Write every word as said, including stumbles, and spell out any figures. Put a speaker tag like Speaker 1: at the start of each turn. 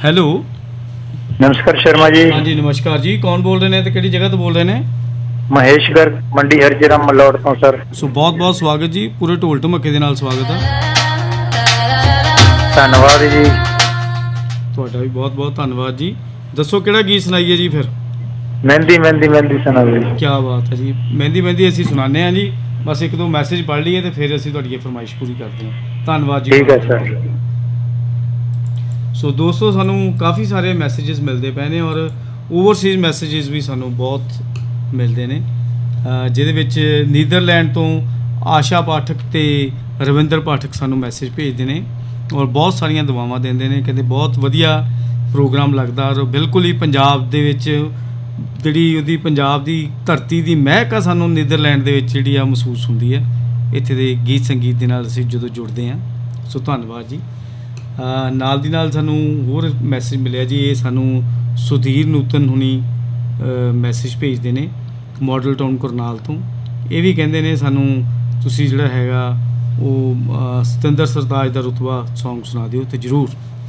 Speaker 1: Hello
Speaker 2: ਨਮਸਕਾਰ ਸ਼ਰਮਾ ਜੀ।
Speaker 1: ਹਾਂਜੀ ਨਮਸਕਾਰ ਜੀ, ਕੌਣ ਬੋਲ ਰਹੇ ਨੇ ਤੇ ਕਿਹੜੀ ਜਗ੍ਹਾ ਤੋਂ ਬੋਲ ਰਹੇ ਨੇ?
Speaker 2: ਮਹੇਸ਼ ਗਰਗ ਮੰਡੀ ਹਰਜੀਰਾਮ ਮਲੋਟ ਤੋਂ ਸਰ।
Speaker 1: ਸੋ ਬਹੁਤ ਬਹੁਤ ਸਵਾਗਤ ਜੀ, ਪੂਰੇ ਢੋਲ ਢਮੱਕੇ ਦੇ ਨਾਲ ਸਵਾਗਤ ਹੈ।
Speaker 2: ਧੰਨਵਾਦ ਜੀ।
Speaker 1: ਤੁਹਾਡਾ ਵੀ ਬਹੁਤ ਬਹੁਤ ਧੰਨਵਾਦ ਜੀ। ਦੱਸੋ ਕਿਹੜਾ ਗੀਤ ਸੁਣਾਈਏ ਜੀ ਫਿਰ?
Speaker 2: ਮਹਿੰਦੀ ਮਹਿੰਦੀ ਮਹਿੰਦੀ ਸੁਣਾ ਦਿਓ ਜੀ।
Speaker 1: ਕੀ ਬਾਤ ਹੈ ਜੀ, ਮਹਿੰਦੀ ਮਹਿੰਦੀ ਅਸੀਂ ਸੁਣਾਉਂਦੇ ਹਾਂ ਜੀ। ਬਸ ਇੱਕ ਦੋ ਮੈਸੇਜ ਪੜ੍ਹ ਲਈਏ ਤੇ ਫਿਰ ਅਸੀਂ ਤੁਹਾਡੀ ਇਹ ਫਰਮਾਇਸ਼ ਪੂਰੀ ਕਰਦੇ ਹਾਂ। ਧੰਨਵਾਦ ਜੀ।
Speaker 2: ਠੀਕ ਹੈ ਸਰ।
Speaker 1: ਸੋ ਦੋਸਤੋ, ਸਾਨੂੰ ਕਾਫੀ ਸਾਰੇ ਮੈਸੇजेस ਮਿਲਦੇ ਪਏ ਨੇ ਔਰ ਓਵਰਸੀਜ਼ ਮੈਸੇजेस ਵੀ ਸਾਨੂੰ ਬਹੁਤ ਮਿਲਦੇ ਨੇ, ਜਿਹਦੇ ਵਿੱਚ ਨੀਦਰਲੈਂਡ ਤੋਂ ਆਸ਼ਾ ਪਾਠਕ ਅਤੇ ਰਵਿੰਦਰ ਪਾਠਕ ਸਾਨੂੰ ਮੈਸੇਜ ਭੇਜਦੇ ਨੇ ਔਰ ਬਹੁਤ ਸਾਰੀਆਂ ਦੁਆਵਾਂ ਦਿੰਦੇ ਨੇ। ਕਹਿੰਦੇ ਬਹੁਤ ਵਧੀਆ ਪ੍ਰੋਗਰਾਮ ਲੱਗਦਾ ਔਰ ਬਿਲਕੁਲ ਹੀ ਪੰਜਾਬ ਦੇ ਵਿੱਚ ਜਿਹੜੀ ਉਹਦੀ ਪੰਜਾਬ ਦੀ ਧਰਤੀ ਦੀ ਮਹਿਕ ਆ ਸਾਨੂੰ ਨੀਦਰਲੈਂਡ ਦੇ ਵਿੱਚ ਜਿਹੜੀ ਆ ਮਹਿਸੂਸ ਹੁੰਦੀ ਹੈ ਇੱਥੇ ਦੇ ਗੀਤ ਸੰਗੀਤ ਦੇ ਨਾਲ ਅਸੀਂ ਜਦੋਂ ਜੁੜਦੇ ਹਾਂ। ਸੋ ਧੰਨਵਾਦ ਜੀ। ਨਾਲ ਦੀ ਨਾਲ ਸਾਨੂੰ ਹੋਰ ਮੈਸੇਜ ਮਿਲਿਆ ਜੀ, ਇਹ ਸਾਨੂੰ ਸੁਧੀਰ ਨੂਤਨ ਹੁਣੀ ਮੈਸੇਜ ਭੇਜਦੇ ਨੇ ਮਾਡਲ ਟਾਊਨ ਕਰਨਾਲ ਤੋਂ। ਇਹ ਵੀ ਕਹਿੰਦੇ ਨੇ ਸਾਨੂੰ ਤੁਸੀਂ ਜਿਹੜਾ ਹੈਗਾ ਉਹ ਸਤਿੰਦਰ ਸਰਤਾਜ ਦਾ ਰੁਤਬਾ ਸੌਂਗ ਸੁਣਾ ਦਿਓ। ਅਤੇ ਜ਼ਰੂਰ